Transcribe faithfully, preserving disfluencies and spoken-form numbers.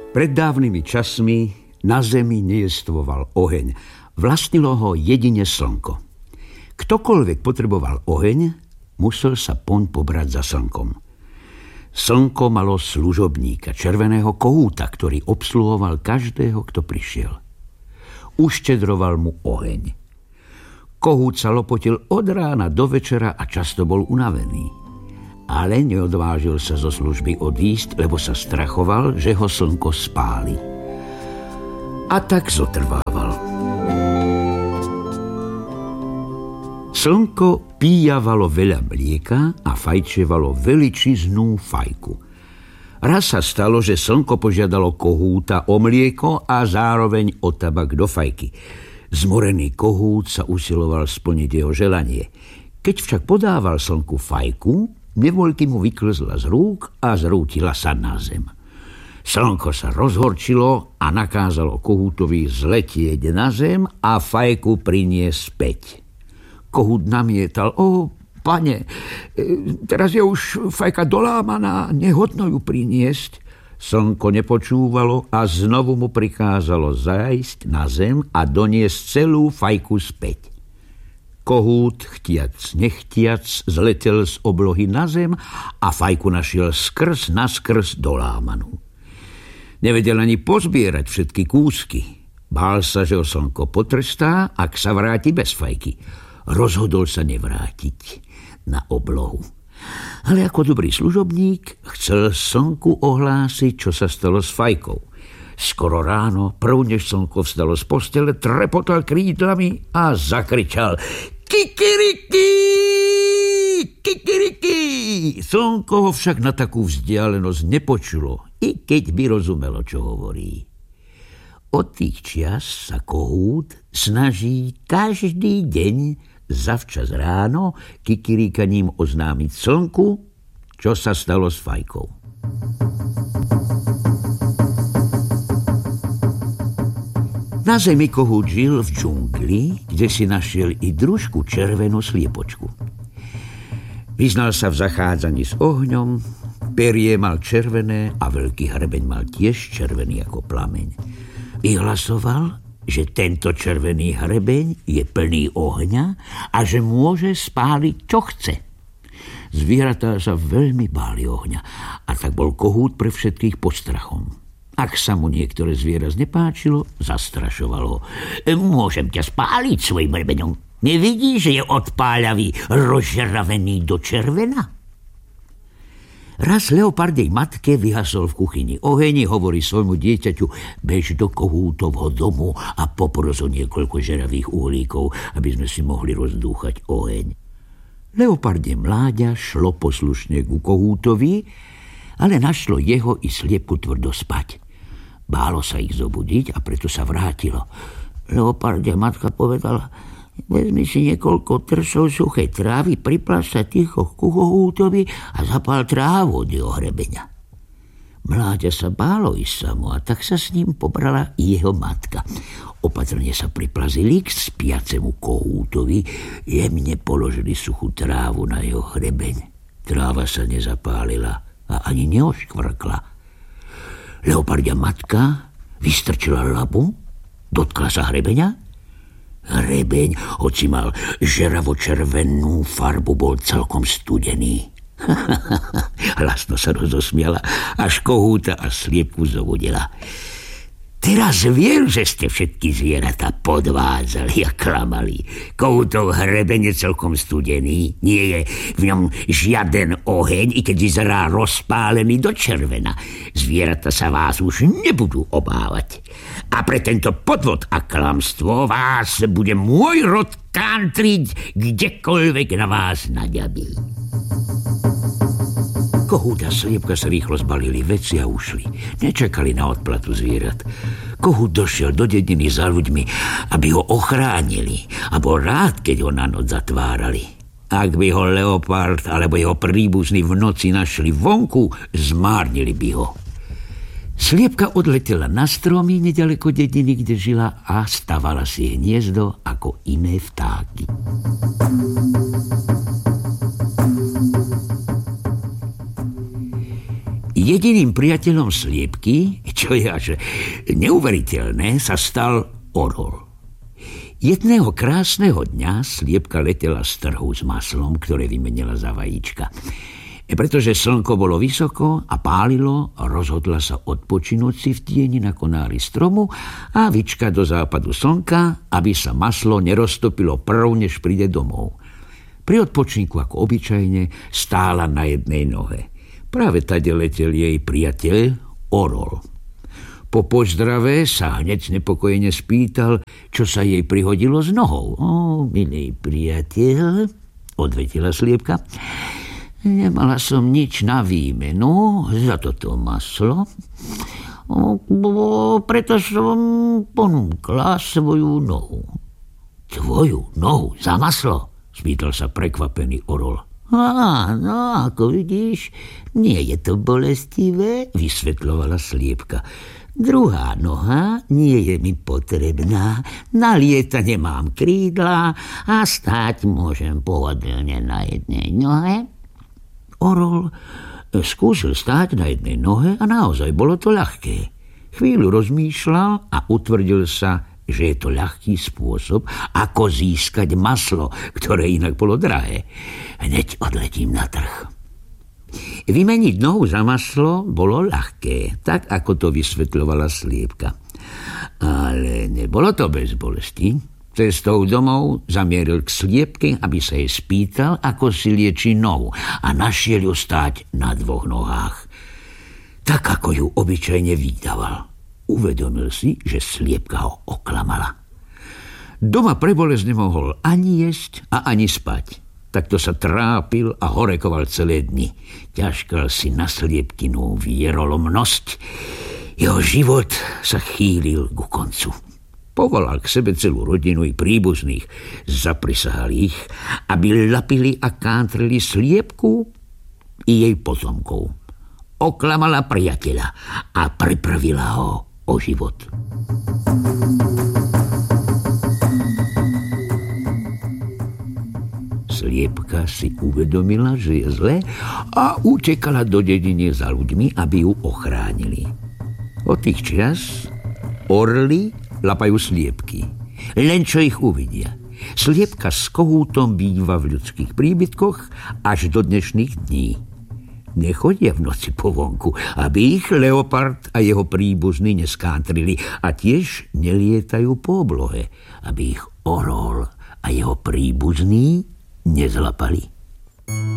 Pred dávnymi časmi na zemi nejestvoval oheň. Vlastnilo ho jedine slnko. Ktokoľvek potreboval oheň, musel sa poň pobrať za slnkom. Slnko malo služobníka, červeného kohúta, ktorý obsluhoval každého, kto prišiel. Uštedroval mu oheň. Kohút sa lopotil od rána do večera a často bol unavený. Ale neodvážil sa zo služby odísť, lebo sa strachoval, že ho slnko spáli. A tak zotrvával. Slnko píjavalo veľa mlieka a fajčevalo veličiznú fajku. Raz sa stalo, že slnko požiadalo kohúta o mlieko a zároveň o tabak do fajky. Zmorený kohút sa usiloval splniť jeho želanie. Keď však podával slnku fajku, nevoľky mu vyklzla z rúk a zrútila sa na zem. Slnko sa rozhorčilo a nakázalo kohútovi zletieť na zem a fajku priniesť späť. Kohút namietal: o, pane, teraz je už fajka dolámaná, nehodno ju priniesť. Slnko nepočúvalo a znovu mu prikázalo zájsť na zem a doniesť celú fajku späť. Kohút, chtiac nechtiac, zletel z oblohy na zem a fajku našiel skrz naskrz dolámanú. Nevedel ani pozbierať všetky kúsky. Bál sa, že ho slnko potrestá, ak sa vráti bez fajky. Rozhodol sa nevrátiť na oblohu. Ale ako dobrý služobník chcel slnku ohlásiť, čo sa stalo s fajkou. Skoro ráno, prv než slnko vstalo z postele, trepotal krídlami a zakričal: Kikiriki! Kikiriki! Slnko ho však na takú vzdialenosť nepočulo, i keď by rozumelo, čo hovorí. Od tých čias sa kohút snaží každý deň zavčas ráno kikiríkaním oznámiť slnku, čo sa stalo s fajkou. Na zemi kohút žil v džungli, kde si našiel i družku červenú sliepočku. Vyznal sa v zachádzaní s ohňom, perie mal červené a veľký hrebeň mal tiež červený ako plameň. Vyhlasoval, že tento červený hrebeň je plný ohňa a že môže spáliť, čo chce. Zvieratá sa veľmi báli ohňa a tak bol kohút pre všetkých pod strachom. Ak sa mu niektoré zviera znepáčilo, zastrašoval ho: Môžem ťa spáliť svojim hrebeňom. Nevidíš, že je odpáľavý, rozžravený do červena? Raz leopardej matke vyhasol v kuchyni oheň, hovorí svojmu dieťaťu: bež do kohútovho domu a popros o niekoľko žeravých uhlíkov, aby sme si mohli rozdúchať oheň. Leopardie mláďa šlo poslušne ku kohútovi, ale našlo jeho i sliepu tvrdo spať. Bálo sa ich zobudiť a preto sa vrátilo. Leopardia matka povedala: vezmi si niekoľko trsov suchej trávy, pripláš sa ticho ku kohútovi a zapál trávu od jeho hrebeňa. Mláďa sa bálo ísť samo a tak sa s ním pobrala i jeho matka. Opatrne sa priplazili k spiacemu kohútovi, jemne položili suchú trávu na jeho hrebeň. Tráva sa nezapálila a ani neoškvrkla. Leopardia matka vystrčila labu, dotkla sa hrebeňa. Hrebeň, hoci mal žeravo-červenú farbu, bol celkom studený. Hlasno sa rozosmiala, až kohúta a sliepku zobudila. Teraz viem, že ste všetky zvieratá podvádzali a klamali. Kohútov hrebeň je celkom studený. Nie je v ňom žiaden oheň, i keď vyzerá rozpálený do červena. Zvieratá sa vás už nebudú obávať. A pre tento podvod a klamstvo vás bude môj rod kantriť, kdekoľvek na vás naďabí. Kohút a sliepka sa rýchlo zbalili veci a ušli. Nečakali na odplatu zvierat. Kohút došiel do dediny za ľuďmi, aby ho ochránili, a bol rád, keď ho na noc zatvárali. Ak by ho leopard alebo jeho príbuzní v noci našli vonku, zmárnili by ho. Sliepka odletela na stromy nedaleko dediny, kde žila, a stavala si hniezdo ako iné vtáky. Jediným priateľom sliepky, čo je až neuveriteľné, sa stal orol. Jedného krásneho dňa sliepka letela z trhu s maslom, ktoré vymenila za vajíčka. Pretože slnko bolo vysoko a pálilo, rozhodla sa odpočinúť si v tieni na konári stromu a vyčkať do západu slnka, aby sa maslo neroztopilo prv, než príde domov. Pri odpočinku, ako obyčajne, stála na jednej nohe. Práve tade letel jej priateľ orol. Po pozdrave sa hneď nepokojene spýtal, čo sa jej prihodilo s nohou. Ó, milý priateľ, odvetila sliepka, nemala som nič na výmenu za toto maslo, o, preto som ponúkla svoju nohu. Tvoju nohu za maslo? Spýtal sa prekvapený orol. Á, no, ako vidíš, nie je to bolestivé, vysvetľovala sliepka. Druhá noha nie je mi potrebná, na lietanie mám krídla a stáť môžem pohodlne na jednej nohe. Orol skúsil stáť na jednej nohe a naozaj bolo to ľahké. Chvíľu rozmýšľal a utvrdil sa, že je to ľahký spôsob, ako získať maslo, ktoré inak bolo drahé. Hneď odletím na trh. Vymeniť nohu za maslo bolo ľahké, tak ako to vysvetľovala sliepka. Ale nebolo to bez bolesti. Cestou domov zamieril k sliepke, aby sa jej spýtal, ako si lieči nohu, a našiel ju stáť na dvoch nohách. Tak, ako ju obyčajne vydával. Uvedomil si, že sliepka ho oklamala. Doma pre bolesť nemohol ani jesť a ani spať. Takto sa trápil a horekoval celé dni. Ťažkal si na sliepkinu vierolomnosť. Jeho život sa chýlil ku koncu. Povolal k sebe celú rodinu i príbuzných. Zaprisahal ich, aby lapili a kántrili sliepku i jej potomkov. Oklamala priateľa a pripravila ho o život. Sliepka si uvedomila, že je zle a utekala do dediny za ľuďmi, aby ju ochránili. Od tých čias orly lapajú sliepky, len čo ich uvidia. Sliepka s kohútom býva v ľudských príbytkoch až do dnešných dní. Nechodia v noci po vonku, aby ich leopard a jeho príbuzní neskántrili, a tiež nelietajú po oblohe, aby ich orol a jeho príbuzní nezlapali.